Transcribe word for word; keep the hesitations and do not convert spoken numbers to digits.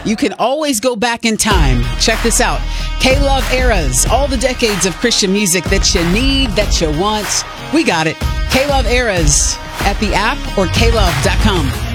You can always go back in time. Check this out. K-Love Eras, all the decades of Christian music that you need, that you want. We got it. K-Love Eras at the app or K love dot com.